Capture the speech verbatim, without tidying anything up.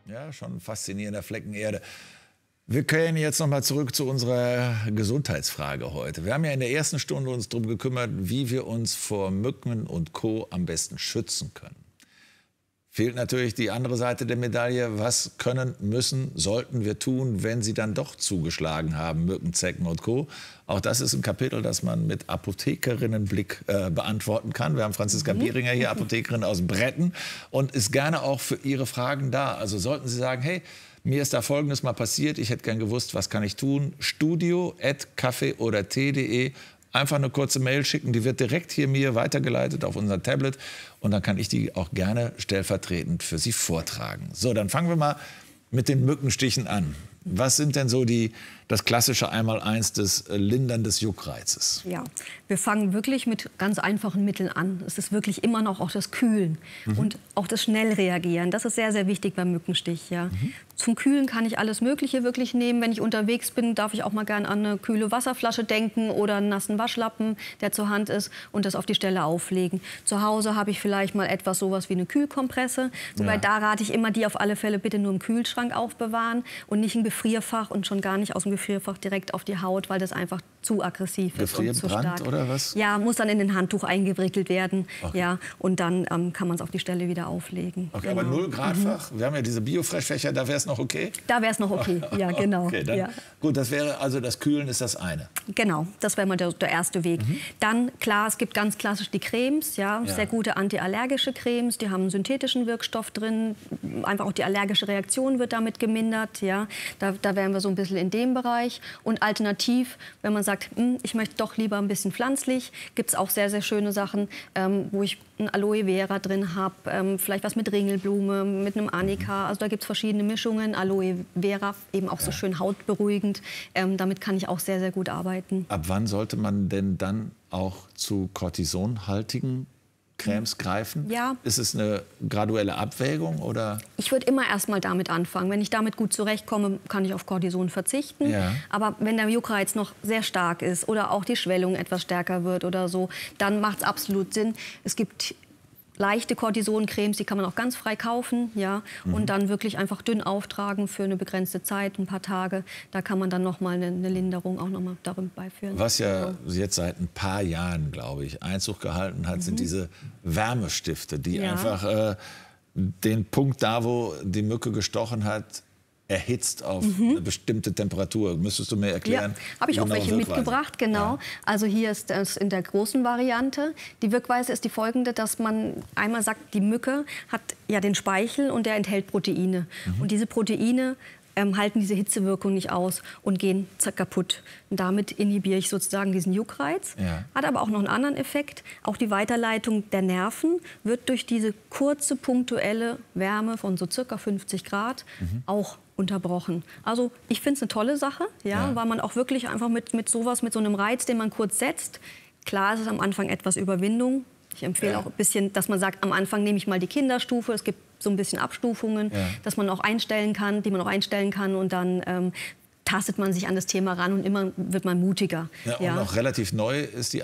Ja, schon ein faszinierender Flecken Erde. Wir können jetzt noch mal zurück zu unserer Gesundheitsfrage heute. Wir haben ja in der ersten Stunde uns darum gekümmert, wie wir uns vor Mücken und Co. am besten schützen können. Fehlt natürlich die andere Seite der Medaille. Was können, müssen, sollten wir tun, wenn sie dann doch zugeschlagen haben, Mücken, Zecken und Co. Auch das ist ein Kapitel, das man mit Apothekerinnenblick äh, beantworten kann. Wir haben Franziska Mhm. Bieringer hier, Apothekerin aus Bretten, und ist gerne auch für Ihre Fragen da. Also sollten Sie sagen, hey, mir ist da Folgendes mal passiert, ich hätte gern gewusst, was kann ich tun? studio at kaffee oder tee punkt de. Einfach eine kurze Mail schicken, die wird direkt hier mir weitergeleitet auf unser Tablet. Und dann kann ich die auch gerne stellvertretend für Sie vortragen. So, dann fangen wir mal mit den Mückenstichen an. Was sind denn so die, das klassische Einmaleins des äh, Lindern des Juckreizes? Ja, wir fangen wirklich mit ganz einfachen Mitteln an. Es ist wirklich immer noch auch das Kühlen mhm. und auch das Schnellreagieren. Das ist sehr, sehr wichtig beim Mückenstich. Ja. Mhm. Zum Kühlen kann ich alles Mögliche wirklich nehmen. Wenn ich unterwegs bin, darf ich auch mal gern an eine kühle Wasserflasche denken oder einen nassen Waschlappen, der zur Hand ist, und das auf die Stelle auflegen. Zu Hause habe ich vielleicht mal etwas sowas wie eine Kühlkompresse. Wobei ja. da rate ich immer, die auf alle Fälle bitte nur im Kühlschrank aufbewahren und nicht im Gefrierfach und schon gar nicht aus dem Gefrierfach direkt auf die Haut, weil das einfach zu aggressiv ist und zu stark. Oder was? Ja, muss dann in ein Handtuch eingewickelt werden. Okay. Ja, und dann ähm, kann man es auf die Stelle wieder auflegen. Okay, genau. Aber null Grad Fach, mhm. wir haben ja diese Biofreshfächer, da wäre es noch okay? Da wäre es noch okay, ja, genau. Okay, dann, ja. Gut, das wäre also das Kühlen ist das eine. Genau, das wäre mal der, der erste Weg. Mhm. Dann, klar, es gibt ganz klassisch die Cremes, ja, ja. sehr gute antiallergische Cremes, die haben einen synthetischen Wirkstoff drin. Einfach auch die allergische Reaktion wird damit gemindert, ja. Da, da wären wir so ein bisschen in dem Bereich. Und alternativ, wenn man sagt, hm, ich möchte doch lieber ein bisschen pflanzlich, gibt es auch sehr, sehr schöne Sachen, ähm, wo ich ein Aloe Vera drin habe, ähm, vielleicht was mit Ringelblume, mit einem Arnika. Also da gibt es verschiedene Mischungen. Aloe Vera eben auch ja. so schön hautberuhigend. Ähm, damit kann ich auch sehr, sehr gut arbeiten. Ab wann sollte man denn dann auch zu kortisonhaltigen Cremes greifen? Ja. Ist es eine graduelle Abwägung, oder? Ich würde immer erst mal damit anfangen. Wenn ich damit gut zurechtkomme, kann ich auf Cortison verzichten. Ja. Aber wenn der Juckreiz noch sehr stark ist oder auch die Schwellung etwas stärker wird oder so, dann macht es absolut Sinn. Es gibt leichte Cortisoncremes, die kann man auch ganz frei kaufen, ja, mhm. und dann wirklich einfach dünn auftragen für eine begrenzte Zeit, ein paar Tage. Da kann man dann noch mal eine, eine Linderung auch noch mal darin beiführen. Was ja jetzt seit ein paar Jahren, glaube ich, Einzug gehalten hat, mhm. sind diese Wärmestifte, die ja. einfach äh, den Punkt da, wo die Mücke gestochen hat, erhitzt auf mhm. eine bestimmte Temperatur. Müsstest du mir erklären? Ja, habe ich auch welche Wirkweise. mitgebracht, genau. Ja. Also hier ist es in der großen Variante. Die Wirkweise ist die folgende, dass man einmal sagt, die Mücke hat ja den Speichel und der enthält Proteine. Mhm. Und diese Proteine ähm, halten diese Hitzewirkung nicht aus und gehen kaputt. Und damit inhibiere ich sozusagen diesen Juckreiz. Ja. Hat aber auch noch einen anderen Effekt. Auch die Weiterleitung der Nerven wird durch diese kurze punktuelle Wärme von so circa fünfzig Grad mhm. auch unterbrochen. Also ich finde es eine tolle Sache, ja, ja. weil man auch wirklich einfach mit, mit sowas, mit so einem Reiz, den man kurz setzt. Klar ist es am Anfang etwas Überwindung. Ich empfehle ja. auch ein bisschen, dass man sagt, am Anfang nehme ich mal die Kinderstufe. Es gibt so ein bisschen Abstufungen, ja. dass man auch einstellen kann, die man auch einstellen kann, und dann ähm, tastet man sich an das Thema ran und immer wird man mutiger. Ja, und ja. noch relativ neu ist die